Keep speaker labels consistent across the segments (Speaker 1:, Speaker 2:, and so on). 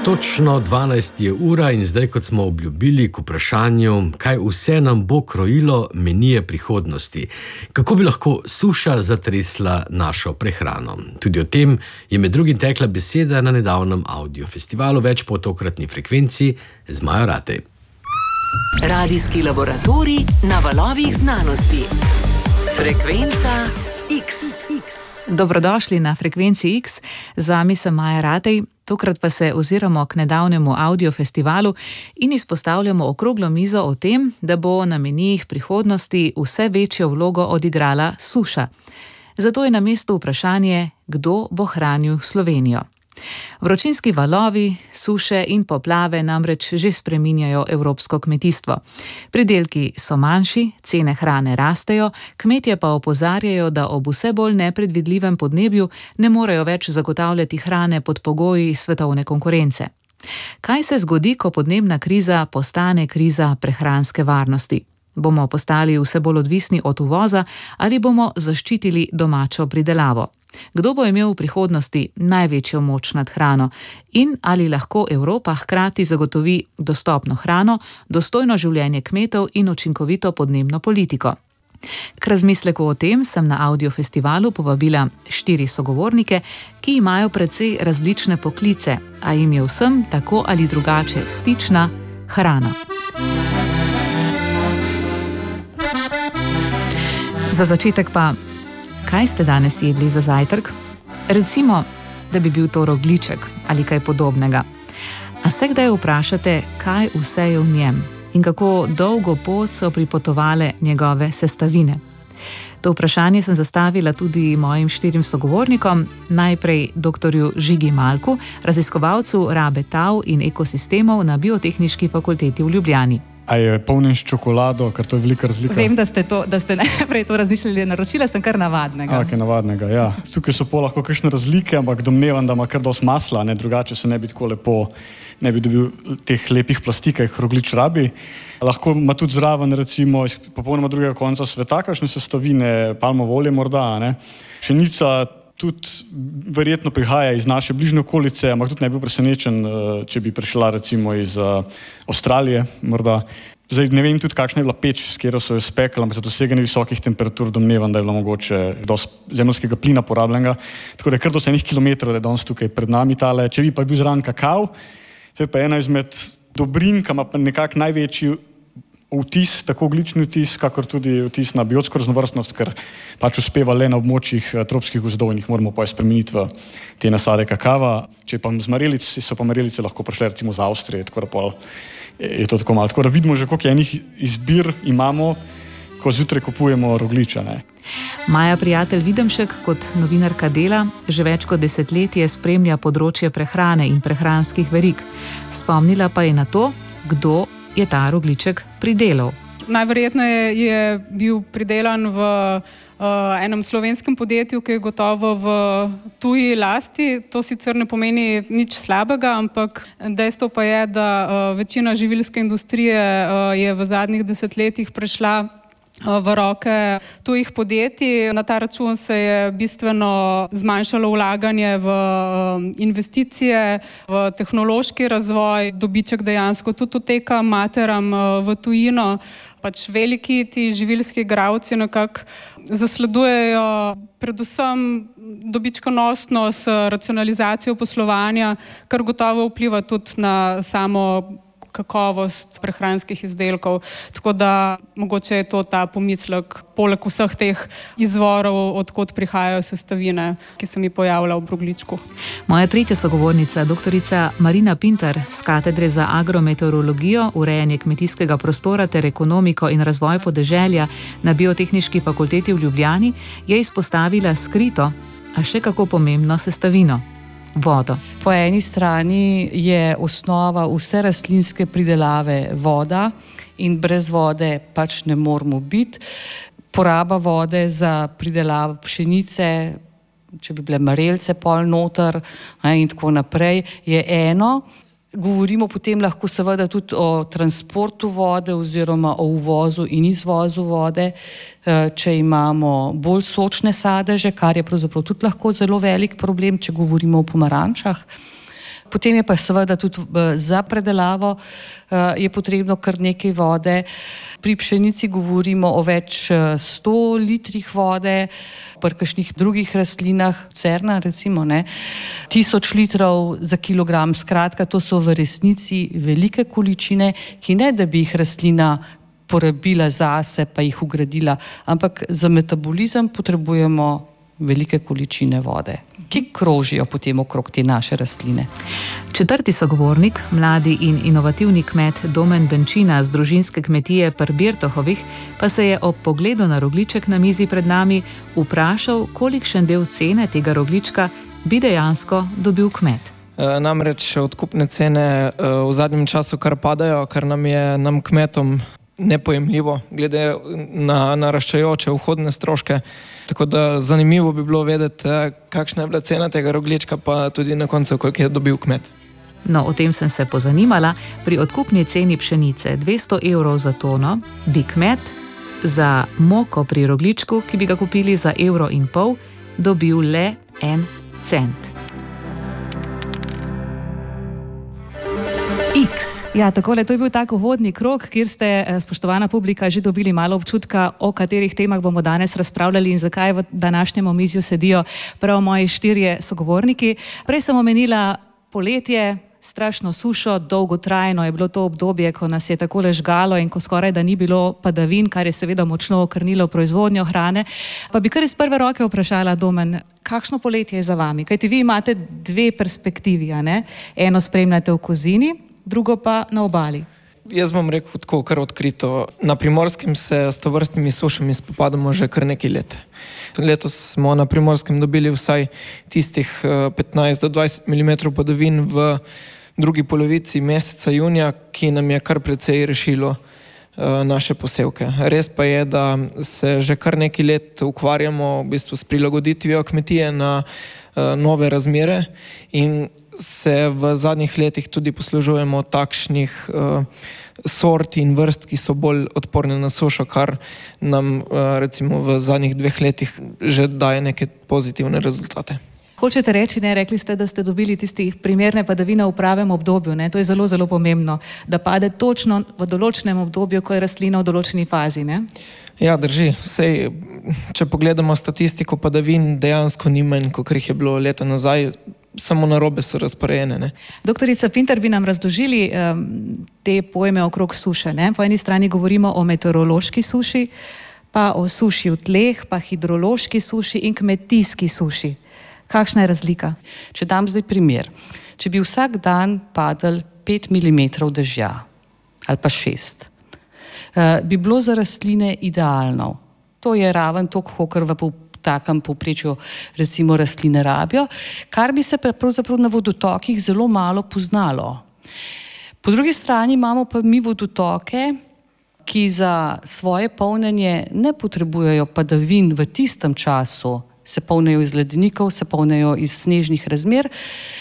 Speaker 1: Točno 12 je ura in zdaj, kot smo obljubili, k vprašanju, kaj vse nam bo krojilo menije prihodnosti. Kako bi lahko suša zatresla našo prehrano? Tudi o tem je med drugim tekla beseda na nedavnem audiofestivalu Več po tokratni frekvenci z Majo Ratej.
Speaker 2: Radijski laboratorij na valovih znanosti. Frekvenca X.
Speaker 3: Dobrodošli na Frekvenci X, z vami sem Maja Ratej. Tokrat pa se oziramo k nedavnemu audiofestivalu in izpostavljamo okroglo mizo o tem, da bo na menijih prihodnosti vse večjo vlogo odigrala suša. Zato je na mestu vprašanje, kdo bo hranil Slovenijo. Vročinski valovi, suše in poplave namreč že spreminjajo evropsko kmetijstvo. Pridelki so manjši, cene hrane rastejo, kmetje pa opozarjajo, da ob vse bolj nepredvidljivem podnebju ne morejo več zagotavljati hrane pod pogoji svetovne konkurence. Kaj se zgodi, ko podnebna kriza postane kriza prehranske varnosti? Bomo postali vse bolj odvisni od uvoza ali bomo zaščitili domačo pridelavo? Kdo bo imel v prihodnosti največjo moč nad hrano in ali lahko Evropa hkrati zagotovi dostopno hrano, dostojno življenje kmetov in učinkovito podnebno politiko? K razmisleku o tem sem na audiofestivalu povabila 4 sogovornike, ki imajo precej različne poklice, a jim je vsem tako ali drugače stična hrana. Za začetek pa, kaj ste danes jedli za zajtrk? Recimo, da bi bil to rogljiček ali kaj podobnega. A se kdaj vprašate, kaj vse je v njem in kako dolgo pot so pripotovale njegove sestavine? To vprašanje sem zastavila tudi mojim 4 sogovornikom, najprej dr. Žigi Malku, raziskovalcu rabe tal in ekosistemov na Biotehniški fakulteti v Ljubljani.
Speaker 4: A je polnjen s čokolado, ker to je velika razlika?
Speaker 3: Vem, da ste najprej to razmišljali, naročila sem kar navadnega.
Speaker 4: Kaj navadnega, ja. Tukaj so lahko kakšne razlike, ampak domnevam, da ima kar dosti masla, drugače se ne bi tako lepo, ne bi dobil teh lepih plasti, ki jih rogljič rabi. Lahko ima tudi zraven, recimo, iz popolnoma drugega konca sveta, kakšne sestavine, palmovo olje morda, Pšenica tudi verjetno prihaja iz naše bližnje okolice, ampak tudi ne bi bil presenečen, če bi prišla recimo iz Avstralije morda. Zdaj ne vem tudi, kakšna je bila peč, s katero so jo spekli, ampak za doseganje visokih temperatur domnevam, da je bilo mogoče dosti zemeljskega plina porabljenega. Tako da je kar do 7 kilometrov, da je danes tukaj pred nami tale. Če bi pa bil zraven kakav, to je pa ena izmed dobrin, ki ima pa nekako največji vtis, tako ogljični vtis, kakor tudi vtis na biotsko raznovrstnost, ker pač uspeva le na območjih tropskih gozdov in jih moramo pa spremeniti v te nasade kakava. Če pa z marelic, so pa marelice lahko prišle recimo z Avstrije, tako da pol je to tako malo. Tako da vidimo že, koliko enih izbir imamo, ko zjutraj kupujemo rogljiča.
Speaker 3: Maja Prijatelj Videmšek kot novinarka Dela že več kot desetletje spremlja področje prehrane in prehranskih verig. Spomnila pa je na to, kdo je ta rogljiček pridelal.
Speaker 5: Najverjetneje je bil pridelan v enem slovenskem podjetju, ki je gotovo v tuji lasti. To sicer ne pomeni nič slabega, ampak dejstvo pa je, da večina živilske industrije je v zadnjih desetletjih prešla v roke tujih podjetij. Na ta račun se je bistveno zmanjšalo vlaganje v investicije, v tehnološki razvoj, dobiček dejansko tudi uteka materam v tujino. Pač veliki ti živilski igralci nekako zasledujejo predvsem dobičkonosnost, racionalizacijo poslovanja, kar gotovo vpliva tudi na samo kakovost prehranskih izdelkov. Tako da mogoče je to ta pomislek, poleg vseh teh izvorov, odkot prihajajo sestavine, ki se mi pojavlja v rogljičku.
Speaker 3: Moja 3. sogovornica, doktorica Marina Pintar z katedre za agrometeorologijo, urejanje kmetijskega prostora ter ekonomiko in razvoj podeželja na Biotehniški fakulteti v Ljubljani, je izpostavila skrito, a še kako pomembno sestavino. Vodo.
Speaker 6: Po eni strani je osnova vse rastlinske pridelave voda in brez vode pač ne moramo biti. Poraba vode za pridelavo pšenice, če bi bile marelice pol noter in tako naprej, je eno. Govorimo potem lahko seveda tudi o transportu vode oziroma o uvozu in izvozu vode, če imamo bolj sočne sadeže, kar je pravzaprav tudi lahko zelo velik problem, če govorimo o pomarančah. Potem je pa seveda tudi za predelavo je potrebno kar nekaj vode. Pri pšenici govorimo o več 100 litrih vode, pri kakšnih drugih rastlinah, cerna recimo, 1000 litrov za kilogram. Skratka, to so v resnici velike količine, ki ne da bi jih rastlina porabila zase pa jih ugradila, ampak za metabolizem potrebujemo velike količine vode, ki krožijo potem okrog te naše rastline.
Speaker 3: Četrti sogovornik, mladi in inovativni kmet Domen Benčina z družinske kmetije pri Birtohovih, pa se je ob pogledu na rogljiček na mizi pred nami vprašal, kolikšen del cene tega rogljička bi dejansko dobil kmet.
Speaker 7: Namreč odkupne cene v zadnjem času kar padajo, kar nam kmetom nepojemljivo, glede na naraščajoče vhodne stroške. Tako da zanimivo bi bilo vedeti, kakšna je bila cena tega rogljička, pa tudi na koncu, koliko je dobil kmet.
Speaker 3: No, o tem sem se pozanimala. Pri odkupni ceni pšenice 200 evrov za tono bi kmet za moko pri rogljičku, ki bi ga kupili za 1,5 evra, dobil le 1 cent. X. Ja, takole, to je bil tak uvodni krog, kjer ste, spoštovana publika, že dobili malo občutka, o katerih temah bomo danes razpravljali in zakaj v današnjem omizju sedijo prav moji 4 sogovorniki. Prej sem omenila poletje, strašno sušo, dolgotrajno je bilo to obdobje, ko nas je takole žgalo in ko skoraj da ni bilo padavin, kar je seveda močno okrnilo proizvodnjo hrane. Pa bi kar iz prve roke vprašala, Domen, kakšno poletje je za vami? Kajti vi imate 2 perspektivi, a ne? Eno spremljate v Kozini, drugo pa na obali.
Speaker 7: Jaz bom rekel tako kar odkrito. Na Primorskem se s tovrstnimi sušami spopadamo že kar nekaj let. Letos smo na Primorskem dobili vsaj tistih 15 do 20 mm padavin v drugi polovici meseca junija, ki nam je kar precej rešilo naše posevke. Res pa je, da se že kar nekaj let ukvarjamo v bistvu s prilagoditvijo kmetije na nove razmere in se v zadnjih letih tudi poslužujemo takšnih sort in vrst, ki so bolj odporne na sušo, kar nam recimo v zadnjih 2 letih že daje neke pozitivne rezultate.
Speaker 3: Hočete reči, rekli ste, da ste dobili tistih primerne padavine v pravem obdobju, ne? To je zelo, zelo pomembno, da pade točno v določenem obdobju, ko je rastlina v določeni fazi, ne?
Speaker 7: Ja, drži. Sej, če pogledamo statistiko padavin, dejansko ni manj, kot jih je bilo leta nazaj, samo narobe so razporejene, ne?
Speaker 3: Doktorica Pintar, bi nam razložili te pojme okrog suše, ne? Po eni strani govorimo o meteorološki suši, pa o suši v tleh, pa hidrološki suši in kmetijski suši. Kakšna je razlika?
Speaker 6: Če dam zdaj primer. Če bi vsak dan padel 5 mm dežja ali pa 6, bi bilo za rastline idealno. To je raven toliko, kar v takem povprečju recimo rastline rabijo, kar bi se pravzaprav na vodotokih zelo malo poznalo. Po drugi strani imamo pa mi vodotoke, ki za svoje polnjenje ne potrebujejo padavin v tistem času, se polnejo iz ledenikov, se polnejo iz snežnih razmer,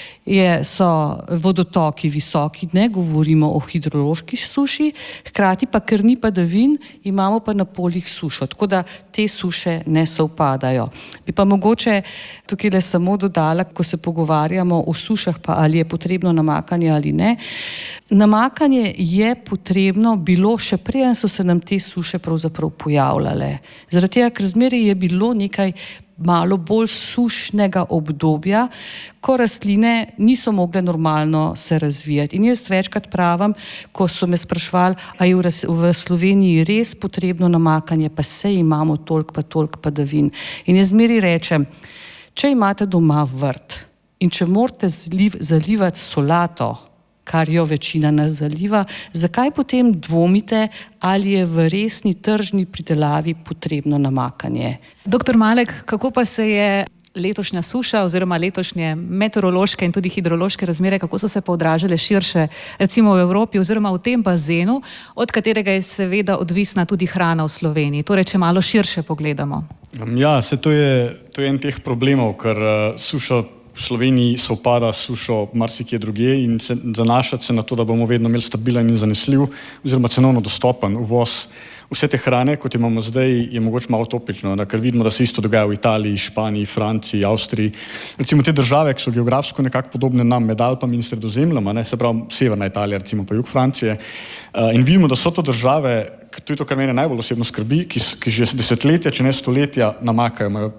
Speaker 6: so vodotoki visoki, ne govorimo o hidrološki suši, hkrati pa, ker ni padavin, imamo pa na poljih sušo, tako da te suše ne sovpadajo. Bi pa mogoče tukaj le samo dodala, ko se pogovarjamo o sušah, pa ali je potrebno namakanje ali ne. Namakanje je potrebno bilo, še preden so se nam te suše pravzaprav pojavljale. Zaradi tega, ker zmeraj je bilo nekaj malo bolj sušnega obdobja, ko rastline niso mogle normalno se razvijati. In jaz večkrat pravim, ko so me sprašvali, a je v Sloveniji res potrebno namakanje, pa saj imamo toliko padavin. In jaz zmeraj rečem, če imate doma vrt in če morate zalivati solato, kar jo večina nas zaliva, zakaj potem dvomite, ali je v resni tržni pridelavi potrebno namakanje?
Speaker 3: Doktor Malek, kako pa se je letošnja suša oziroma letošnje meteorološke in tudi hidrološke razmere, kako so se pa odražale širše, recimo v Evropi oziroma v tem bazenu, od katerega je seveda odvisna tudi hrana v Sloveniji? Torej, če malo širše pogledamo.
Speaker 4: Ja, to je en teh problemov, ker suša v Sloveniji sovpada s sušo marsikje drugje in zanašati se na to, da bomo vedno imeli stabilen in zanesljiv oziroma cenovno dostopen uvoz vse te hrane, kot imamo zdaj, je mogoče malo utopično, ker vidimo, da se isto dogaja v Italiji, Španiji, Franciji, Avstriji. Recimo te države, ki so geografsko nekako podobne nam med Alpami in Sredozemljama, se pravi severna Italija, recimo pa jug Francije. In vidimo, da so to države, to je to, kar mene najbolj osebno skrbi, ki že desetletja, če ne stoletja namakajo, imajo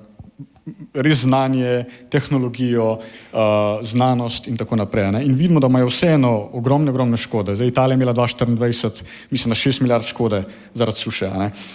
Speaker 4: res znanje, tehnologijo, znanost in tako naprej. Ne? In vidimo, da imajo vseeno ogromne škode. Zdaj Italija je imela 2024, mislim, na 6 milijard škode zaradi suše.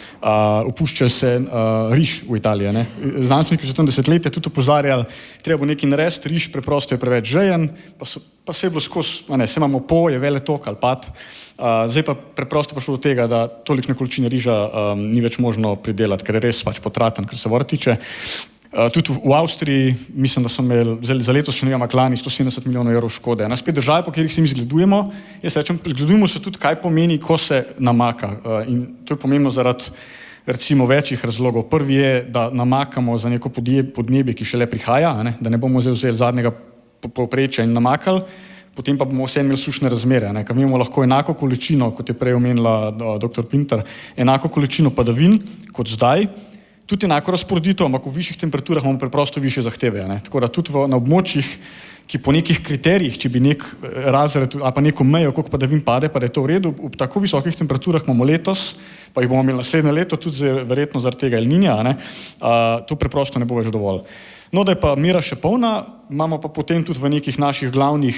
Speaker 4: Opušča se riž v Italiji. Ne? Znanstveniki so tam desetletja tudi opozarjali, treba bo nekaj narediti, riž preprosto je preveč žejen, pa se je bilo skozi, se imamo je veletok ali pad. Zdaj pa preprosto prišlo do tega, da tolikšne količine riža ni več možno pridelati, ker je res pač potraten, kar se vode tiče. Tudi v Avstriji, mislim, da so imeli za letos še lani 170 milijonov evrov škode. Spet države, po katerih se mi zgledujemo, jaz rečem, zgledujemo se tudi, kaj pomeni, ko se namaka. In to je pomembno zaradi recimo večjih razlogov. Prvi je, da namakamo za neko podnebje, ki šele prihaja, da ne bomo vzeli zadnjega povprečja in namakali, potem pa bomo vse imeli sušne razmere, ker imamo lahko enako količino, kot je prej omenila dr. Pintar, enako količino padavin kot zdaj, tudi enako razporeditev, ampak v višjih temperaturah imamo preprosto više zahteve. Tako da tudi na območjih, ki po nekih kriterijih, če bi nek razred ali pa neko mejo, koliko padavin pade, pa da je to v redu, v tako visokih temperaturah imamo letos, pa jih bomo imeli naslednje leto, tudi verjetno zaradi tega El Niña, to preprosto ne bo več dovolj. No, da je pa mera še polna, imamo pa potem tudi v nekih naših glavnih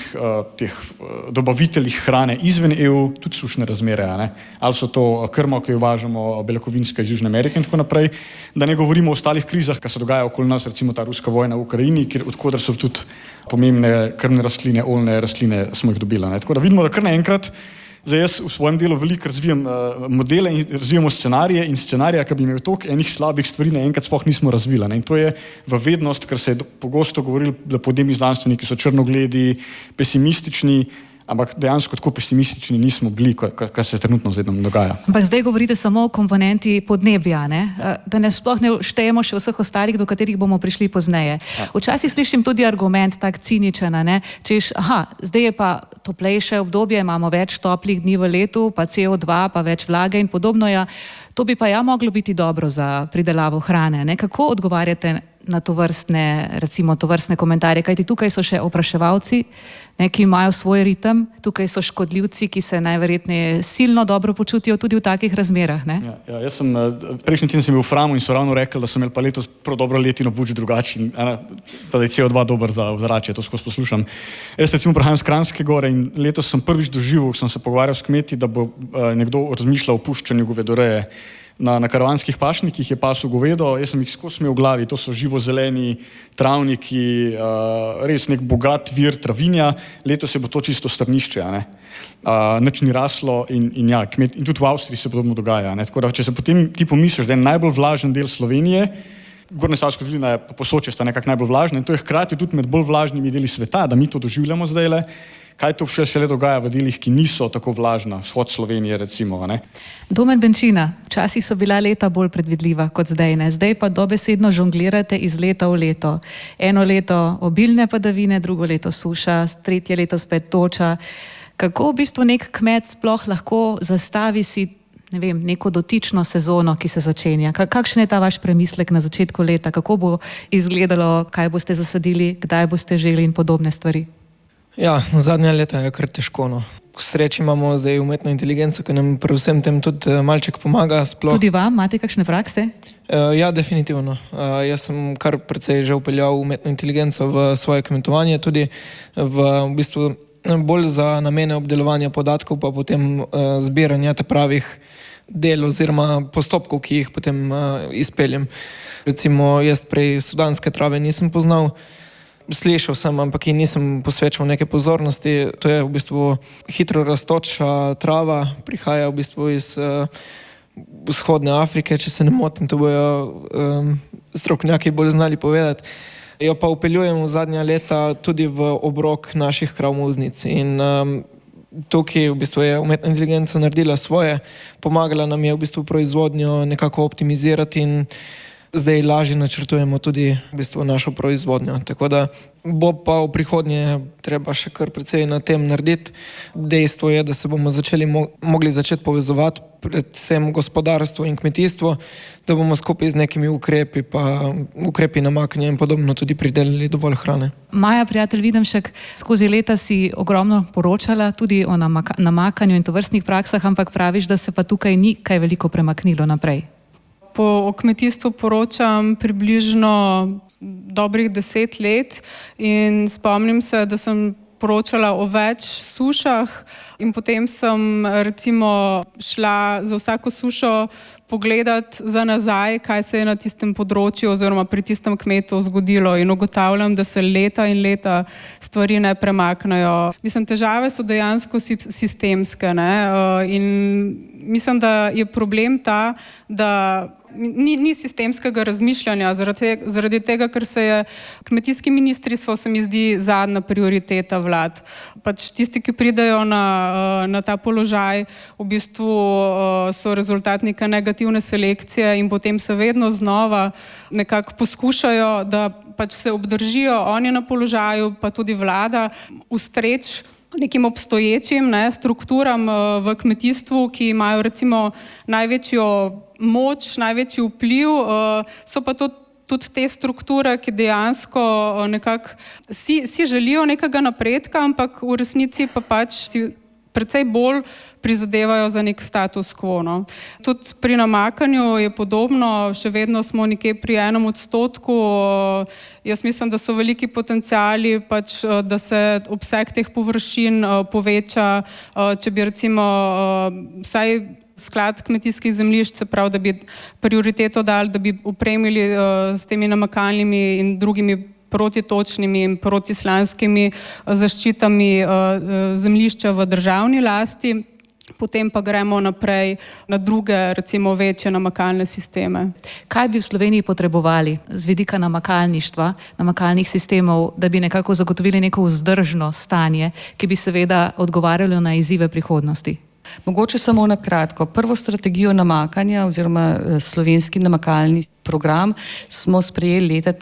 Speaker 4: dobaviteljih hrane izven EU tudi sušne razmere, ali so to krma, ki jo uvažamo, beljakovinska iz Južne Amerike in tako naprej, da ne govorimo o ostalih krizah, ki se dogajajo okoli nas, recimo ta ruska vojna v Ukrajini, odkoder so tudi pomembne krmne rastline, oljne rastline smo jih dobili. Tako da vidimo, da kar naenkrat, zdaj jaz v svojem delu veliko razvijam modele in razvijamo scenarije in scenarija, ki bi imel toliko enih slabih stvari naenkrat sploh nismo razvili. In to je v vednost, ker se je pogosto govorilo, da podnebni znanstveniki so črnogledi, pesimistični, ampak dejansko tako pesimistični nismo bili, kar se trenutno zdaj nam dogaja.
Speaker 3: Ampak zdaj govorite samo o komponenti podnebja, da ne sploh ne štejemo še vseh ostalih, do katerih bomo prišli pozneje. Včasih slišim tudi argument tak ciničen, češ, zdaj je pa toplejše obdobje, imamo več toplih dni v letu, pa CO2, pa več vlage in podobno. To bi pa moglo biti dobro za pridelavo hrane. Kako odgovarjate na tovrstne komentarje? Kajti tukaj so še opraševalci, ki imajo svoj ritem, tukaj so škodljivci, ki se najverjetneje silno dobro počutijo tudi v takih razmerah.
Speaker 4: Jaz sem prejšnji teden bil v Framu in so ravno rekli, da so imeli pa letos prav dobro letino, buč drugačen, da je CO2 dober za ozračje, to skozi poslušam. Jaz recimo prihajam z Kranjske gore in letos sem prvič doživel, sem se pogovarjal s kmeti, da bo nekdo razmišljal o puščanju govedoreje. Na karavanskih pašnikih je pasel govedo, jaz sem jih skozi imel v glavi, to so živozeleni travniki, res nek bogat vir travinja, letos je bo to čisto strnišče, nič ni raslo in tudi v Avstriji se podobno dogaja. Tako da, če se potem ti pomisliš, da je najbolj vlažen del Slovenije, Gornja Savska dolina je pa Posočje sta nekako najbolj vlažna in to je hkrati tudi med bolj vlažnimi deli sveta, da mi to doživljamo zdajle. Kaj to šele dogaja v delih, ki niso tako vlažna, vzhod Slovenije recimo.
Speaker 3: Domen Benčina, včasih so bila leta bolj predvidljiva kot zdaj, zdaj pa dobesedno žonglirate iz leta v leto. Eno leto obilne padavine, drugo leto suša, tretje leto spet toča. Kako v bistvu nek kmet sploh lahko zastavi si neko dotično sezono, ki se začenja? Kakšen je ta vaš premislek na začetku leta? Kako bo izgledalo, kaj boste zasadili, kdaj boste želi in podobne stvari?
Speaker 7: Zadnja leta je kar težko. K sreči imamo zdaj umetno inteligenco, ki nam pri vsem tem tudi malček pomaga.
Speaker 3: Tudi vam? Imate kakšne prakse?
Speaker 7: Ja, definitivno. Jaz sem kar precej že vpeljal umetno inteligenco v svoje kmetovanje, tudi v bistvu bolj za namene obdelovanja podatkov, pa potem zbiranja pravih del oziroma postopkov, ki jih potem izpeljem. Recimo, jaz prej sudanske trave nisem poznal, slišal sem, ampak jim nisem posvečal neke pozornosti. To je v bistvu hitro rastoča trava, prihaja v bistvu iz vzhodne Afrike, če se ne motim, to bojo strokovnjaki bolj znali povedati. Jo pa vpeljujem v zadnja leta tudi v obrok naših krav muznic in tukaj v bistvu je umetna inteligenca naredila svoje, pomagala nam je v bistvu proizvodnjo nekako optimizirati in zdaj lažje načrtujemo tudi v bistvu našo proizvodnjo. Tako da bo pa v prihodnje treba še kar precej na tem narediti. Dejstvo je, da se bomo mogli začeti povezovati, predvsem gospodarstvo in kmetijstvo, da bomo skupaj z nekimi ukrepi namakanja in podobno tudi pridelali dovolj hrane.
Speaker 3: Maja, prijatelj Videmšek, skozi leta si ogromno poročala tudi o namakanju in tovrstnih praksah, ampak praviš, da se pa tukaj ni kaj veliko premaknilo naprej.
Speaker 5: O kmetijstvu poročam približno dobrih 10 let in spomnim se, da sem poročala o več sušah in potem sem recimo šla za vsako sušo pogledati za nazaj, kaj se je na tistem področju oziroma pri tistem kmetu zgodilo in ugotavljam, da se leta in leta stvari ne premaknajo. Mislim, težave so dejansko sistemske, ne? In mislim, da je problem ta, da ni sistemskega razmišljanja, zaradi tega, ker kmetijski ministri so, se mi zdi, zadnja prioriteta vlad. Pač tisti, ki pridejo na ta položaj, v bistvu so rezultat neke negativne selekcije in potem se vedno znova nekako poskušajo, da pač se obdržijo oni na položaju, pa tudi vlada, ustreč nekim obstoječim strukturam v kmetijstvu, ki imajo recimo največjo moč, največji vpliv, so pa tudi te strukture, ki dejansko nekako si želijo nekega napredka, ampak v resnici pa pač si precej bolj prizadevajo za nek status quo. No. Tudi pri namakanju je podobno, še vedno smo nekje pri 1%. Jaz mislim, da so veliki potenciali, pač, da se obseg teh površin poveča, če bi recimo vsaj sklad kmetijskih zemljišč, se pravi, da bi prioriteto dali, da bi opremili s temi namakalnimi in drugimi protitočnimi in protislanskimi zaščitami zemljišča v državni lasti, potem pa gremo naprej na druge, recimo večje namakalne sisteme.
Speaker 3: Kaj bi v Sloveniji potrebovali z vidika namakalništva, namakalnih sistemov, da bi nekako zagotovili neko vzdržno stanje, ki bi seveda odgovarjalo na izzive prihodnosti?
Speaker 6: Mogoče samo na kratko. Prvo strategijo namakanja oziroma slovenski namakalni program smo sprejeli leta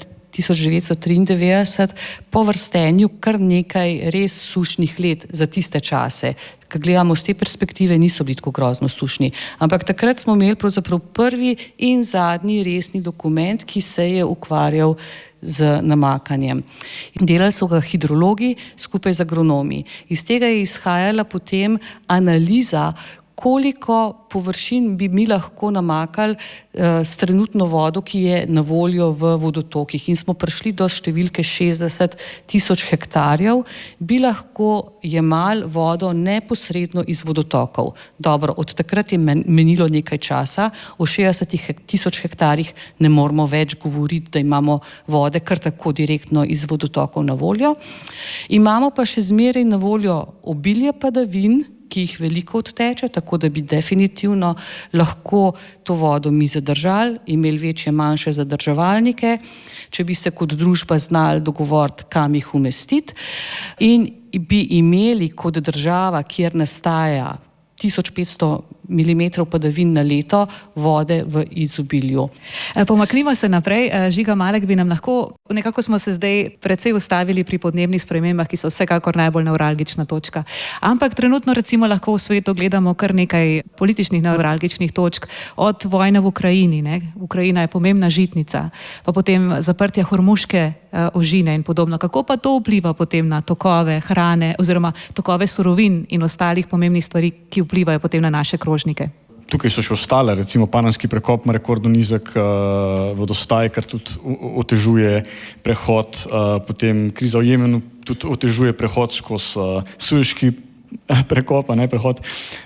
Speaker 6: 1993 po vrstenju kar nekaj res sušnih let za tiste čase. Ko gledamo z te perspektive, niso bili tako grozno sušni. Ampak takrat smo imeli pravzaprav prvi in zadnji resni dokument, ki se je ukvarjal z namakanjem. Delali so ga hidrologi skupaj z agronomi. Iz tega je izhajala potem analiza, koliko površin bi mi lahko namakali s trenutno vodo, ki je na voljo v vodotokih. In smo prišli do številke 60 000 hektarjev, bi lahko jemali vodo neposredno iz vodotokov. Dobro, od takrat je menilo nekaj časa, o 60 000 hektarjih ne moramo več govoriti, da imamo vode kar tako direktno iz vodotokov na voljo. Imamo pa še zmeraj na voljo obilje padavin, ki jih veliko odteče, tako da bi definitivno lahko to vodo mi zadržali, imeli večje, manjše zadrževalnike, če bi se kot družba znali dogovoriti, kam jih umestiti, in bi imeli kot država, kjer nastaja 1500 mm padavin na leto, vode v izobilju.
Speaker 3: Pomaknimo se naprej. Žiga Malek, bi nam lahko, nekako smo se zdaj precej ustavili pri podnebnih spremembah, ki so vsekakor najbolj nevralgična točka. Ampak trenutno recimo lahko v svetu gledamo kar nekaj političnih nevralgičnih točk, od vojne v Ukrajini, ne? Ukrajina je pomembna žitnica, pa potem zaprtja Hormuške ožine in podobno. Kako pa to vpliva potem na tokove hrane oziroma tokove surovin in ostalih pomembnih stvari, ki vplivajo potem na naše krožnike?
Speaker 4: Tukaj so še ostale, recimo Panamski prekop ima rekordno nizek vodostaj, kar tudi otežuje prehod, potem kriza v Jemenu tudi otežuje prehod skozi Sueški prekop, prehod.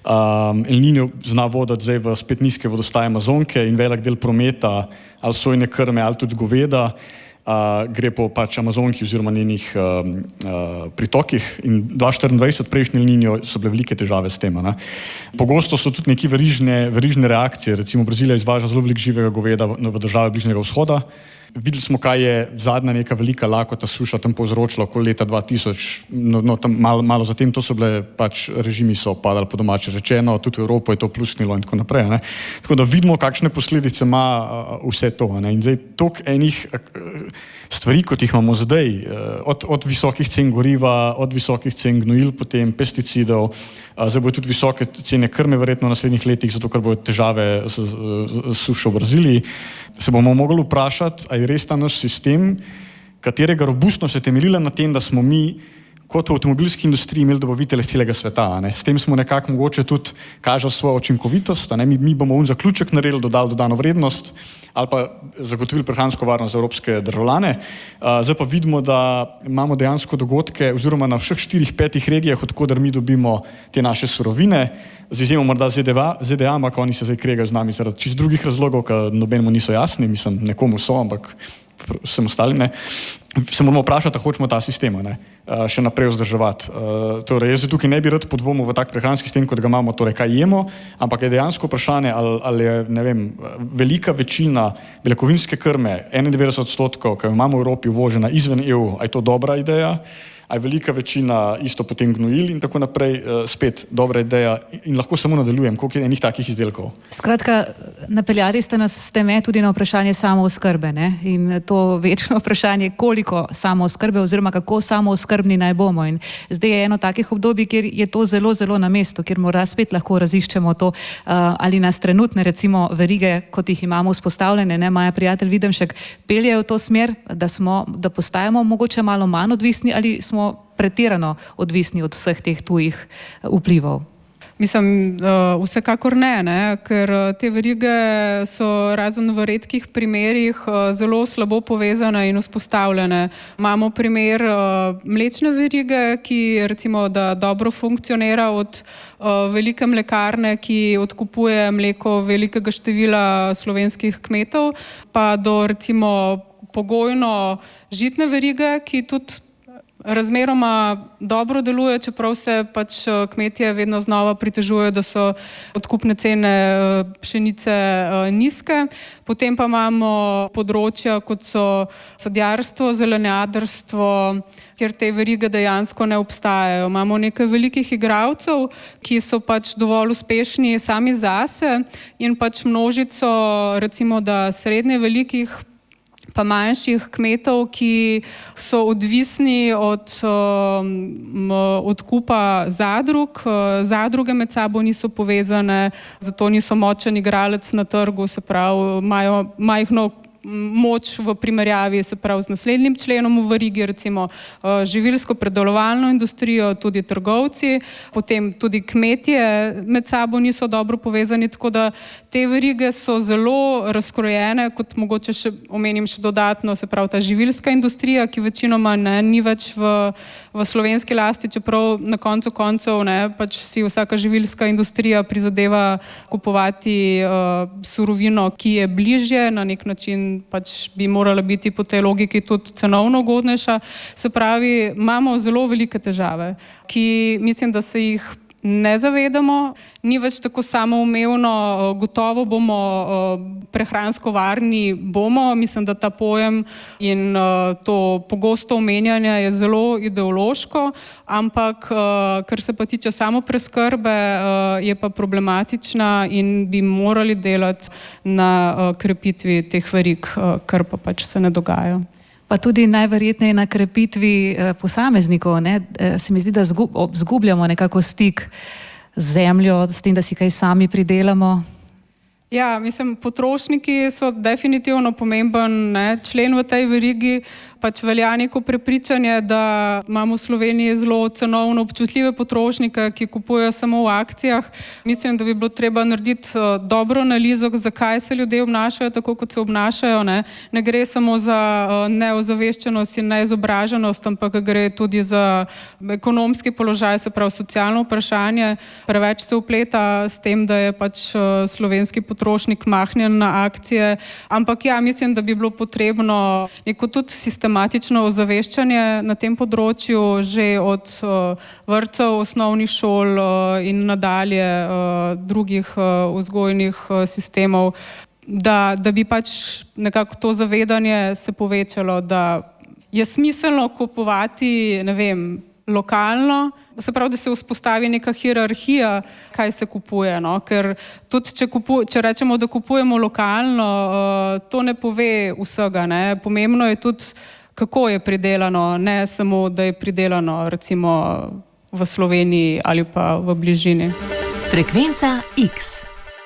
Speaker 4: El Niño zna voditi zdaj v spet nizke vodostaje Amazonke in velik del prometa, ali sojne krme, ali tudi goveda, gre po pač Amazonki oziroma njenih pritokih, in 2024 prejšnji El Niño so bile velike težave s tem. Pogosto so tudi neke verižne reakcije, recimo Brazilija izvaža zelo veliko živega goveda v države Bližnjega vzhoda, Videli smo, kaj je zadnja neka velika lakota suša tam povzročila okoli leta 2000, no tam malo zatem, to so bile pač režimi so padali po domače rečeno, tudi v Evropo je to plusnilo in tako naprej. Ne. Tako da vidimo, kakšne posledice ima vse to. Ne. In zdaj toliko enih stvari, kot jih imamo zdaj, od visokih cen goriva, od visokih cen gnojil, potem pesticidov, zdaj bodo tudi visoke cene krme verjetno v naslednjih letih, zato ker bodo težave s sušo v Braziliji. Se bomo mogli vprašati, ali je res ta naš sistem, katerega robustnost je temeljila na tem, da smo mi kot v avtomobilski industriji imeli dobavitelje z celega sveta. Ne. S tem smo nekako mogoče tudi kažali svojo učinkovitost, mi bomo zaključek naredili, dodali dodano vrednost ali pa zagotovili prehransko varnost za evropske državljane. Zdaj pa vidimo, da imamo dejansko dogodke oziroma na vseh 4-5 regijah, odkoder mi dobimo te naše surovine, z izjemo morda ZDA, ampak oni se zdaj kregajo z nami zaradi čist drugih razlogov, ki nobenemu niso jasni, mislim, nekomu so, ampak vsem ostalim ne. Se moramo vprašati, da hočemo ta sistem še naprej vzdrževati. Torej, jaz tukaj ne bi rad podvomil v tak prehranski sistem, kot ga imamo, torej kaj jemo, ampak je dejansko vprašanje, ali je, ne vem, velika večina beljakovinske krme, 91%, ki jo imamo v Evropi uvožena izven EU, a je to dobra ideja? A je velika večina isto potem gnojil in tako naprej, spet dobra ideja in lahko samo nadaljujem, koliko je enih takih izdelkov.
Speaker 3: Skratka, napeljali ste nas s tem tudi na vprašanje samooskrbe, ne? In to večno vprašanje, koliko samooskrbe oziroma kako samooskrbni naj bomo. In zdaj je eno takih obdobij, kjer je to zelo, zelo na mestu, kjer morda spet lahko raziščemo to, ali nas trenutne recimo verige, kot jih imamo vzpostavljene, ne, Maja Prijatelj Videmšek, peljejo v to smer, da postajamo mogoče malo manj odvisni ali smo pretirano odvisni od vseh teh tujih vplivov?
Speaker 5: Mislim, vsekakor ne, ker te verige so razen v redkih primerih zelo slabo povezane in vzpostavljene. Imamo primer mlečne verige, ki recimo, da dobro funkcionira od velike mlekarne, ki odkupuje mleko velikega števila slovenskih kmetov, pa do recimo pogojno žitne verige, ki tudi razmeroma dobro deluje, čeprav se pač kmetje vedno znova pritežujejo, da so odkupne cene pšenice nizke. Potem pa imamo področja, kot so sadjarstvo, zelenjadarstvo, kjer te verige dejansko ne obstajajo. Imamo nekaj velikih igralcev, ki so pač dovolj uspešni sami zase in pač množico recimo, da srednje velikih pa manjših kmetov, ki so odvisni od odkupa zadrug. Zadruge med sabo niso povezane, zato niso močen igralec na trgu, se pravi, imajo majhno moč v primerjavi, se pravi, z naslednjim členom v verigi, recimo živilsko predelovalno industrijo, tudi trgovci, potem tudi kmetje med sabo niso dobro povezani, tako da te verige so zelo razkrojene, kot mogoče še omenim še dodatno, se pravi, ta živilska industrija, ki večinoma ni več v slovenski lasti, čeprav na koncu koncev pač si vsaka živilska industrija prizadeva kupovati surovino, ki je bližje, na nek način pač bi morala biti po tej logiki tudi cenovno ugodnejša. Se pravi, imamo zelo velike težave, ki mislim, da se jih ne zavedamo, ni več tako samoumevno, gotovo bomo prehransko varni, mislim, da ta pojem in to pogosto omenjanje je zelo ideološko, ampak kar se pa tiče samopreskrbe, je pa problematična in bi morali delati na krepitvi teh verig, kar pa pač se ne dogaja.
Speaker 3: Pa tudi najverjetneje na krepitvi posameznikov, ne? Se mi zdi, da zgubljamo nekako stik z zemljo, s tem, da si kaj sami pridelamo.
Speaker 5: Ja, mislim, potrošniki so definitivno pomemben člen v tej verigi, pač velja neko prepričanje, da imamo v Sloveniji zelo cenovno občutljive potrošnike, ki kupujejo samo v akcijah. Mislim, da bi bilo treba narediti dobro analizo, zakaj se ljudje obnašajo tako, kot se obnašajo. Ne gre samo za neozaveščenost in neizobraženost, ampak gre tudi za ekonomski položaj, se pravi socialno vprašanje. Preveč se vpleta s tem, da je pač slovenski potrošnik mahnjen na akcije. Ampak ja, mislim, da bi bilo potrebno neko tudi sistematično ozaveščanje na tem področju že od vrtcev, osnovnih šol in nadalje drugih vzgojnih sistemov. da bi pač nekako to zavedanje se povečalo, da je smiselno kupovati, ne vem, lokalno, se pravi, da se vzpostavi neka hierarhija, kaj se kupuje, no? Ker tudi če rečemo, da kupujemo lokalno, to ne pove vsega, ne? Pomembno je tudi, kako je pridelano, ne samo, da je pridelano recimo v Sloveniji ali pa v bližini.
Speaker 2: Frekvenca X.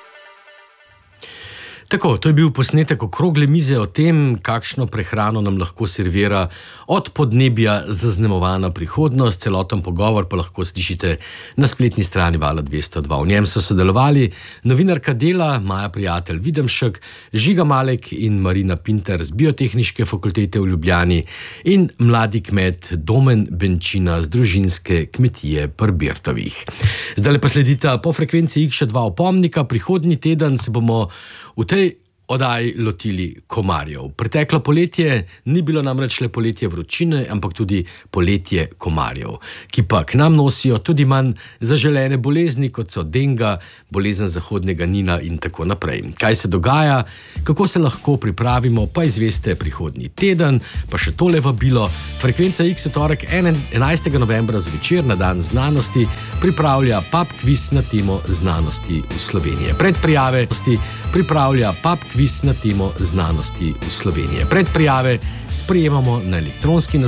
Speaker 1: Tako, to je bil posnetek okrogle mize o tem, kakšno prehrano nam lahko servira od podnebja zaznamovana prihodnost. Celoten pogovor pa lahko slišite na spletni strani Vala 202. V njem so sodelovali novinarka Dela Maja Prijatelj Videmšek, Žiga Malek in Marina Pintar z Biotehniške fakultete v Ljubljani in mladi kmet Domen Benčina z družinske kmetije pri Birtovih. Zdaj pa sledita po frekvenci X še 2 opomnika. Prihodnji teden se bomo v tej oddaji lotili komarjev. Preteklo poletje ni bilo namreč le poletje vročine, ampak tudi poletje komarjev, ki pa k nam nosijo tudi manj zaželene bolezni, kot so denga, bolezen zahodnega Nila in tako naprej. Kaj se dogaja, kako se lahko pripravimo, pa izveste prihodnji teden. Pa še tole vabilo. Frekvenca X v torek 11. novembra zvečer na dan znanosti pripravlja pub kviz na temo znanosti v Sloveniji. Predprijave pripravlja pub kviz na temo znanosti v Sloveniji. Predprijave sprejemamo na elektronski